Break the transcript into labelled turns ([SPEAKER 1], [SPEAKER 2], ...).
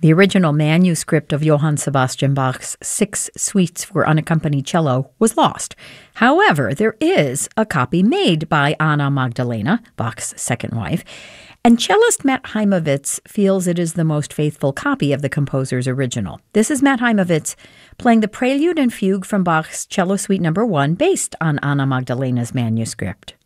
[SPEAKER 1] The original manuscript of Johann Sebastian Bach's Six Suites for Unaccompanied Cello was lost. However, there is a copy made by Anna Magdalena, Bach's second wife, and cellist Matt Heimovitz feels it is the most faithful copy of the composer's original. This is Matt Heimovitz playing the Prelude and Fugue from Bach's Cello Suite No. 1 based on Anna Magdalena's manuscript.